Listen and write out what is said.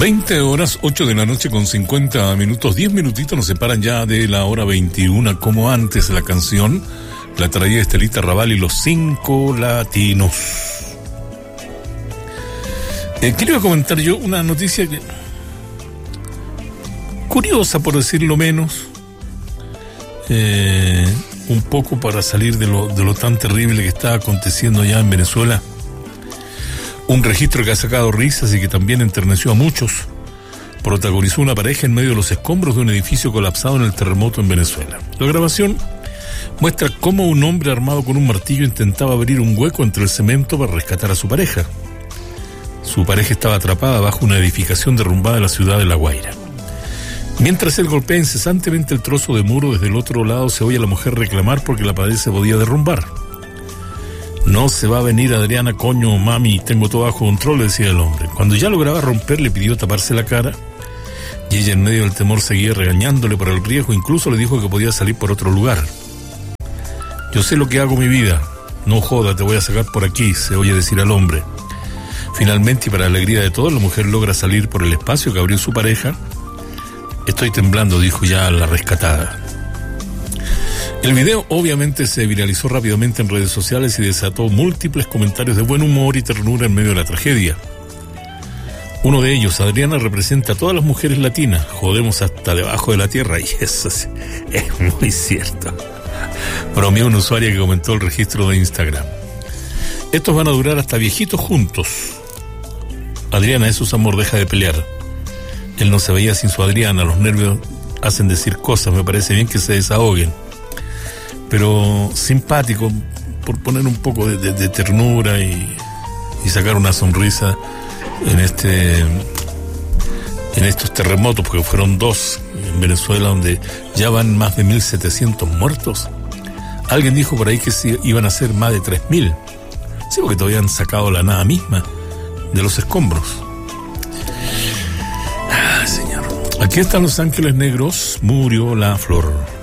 20 horas, 8 de la noche con 50 minutos, 10 minutitos nos separan ya de la hora 21, como antes la canción la traía Estelita Raval y los 5 latinos. Quería comentar yo una noticia curiosa, por decirlo menos, un poco para salir de lo tan terrible que está aconteciendo ya en Venezuela. Un registro que ha sacado risas y que también enterneció a muchos. Protagonizó una pareja en medio de los escombros de un edificio colapsado en el terremoto en Venezuela. La grabación muestra cómo un hombre armado con un martillo intentaba abrir un hueco entre el cemento para rescatar a su pareja. Su pareja estaba atrapada bajo una edificación derrumbada en la ciudad de La Guaira. Mientras él golpea incesantemente el trozo de muro, desde el otro lado se oye a la mujer reclamar porque la pared se podía derrumbar. No se va a venir Adriana, coño, mami, tengo todo bajo control, le decía el hombre. Cuando ya lograba romper, le pidió taparse la cara y ella, en medio del temor, seguía regañándole por el riesgo. Incluso le dijo que podía salir por otro lugar. Yo sé lo que hago, mi vida, no joda, te voy a sacar por aquí, se oye decir al hombre. Finalmente, y para alegría de todos, la mujer logra salir por el espacio que abrió su pareja. Estoy temblando, dijo ya la rescatada. El video obviamente se viralizó rápidamente en redes sociales y desató múltiples comentarios de buen humor y ternura en medio de la tragedia. Uno de ellos, Adriana, representa a todas las mujeres latinas, jodemos hasta debajo de la tierra, y eso es muy cierto. Bromeó una usuaria que comentó el registro de Instagram. Estos van a durar hasta viejitos juntos. Adriana, eso es amor, deja de pelear. Él no se veía sin su Adriana, los nervios hacen decir cosas, me parece bien que se desahoguen. Pero simpático, por poner un poco de ternura y sacar una sonrisa en estos terremotos, porque fueron 2 en Venezuela, donde ya van más de 1.700 muertos. Alguien dijo por ahí que iban a ser más de 3.000. Sí, porque todavía han sacado la nada misma de los escombros. Señor. Aquí están Los Ángeles Negros, murió la flor.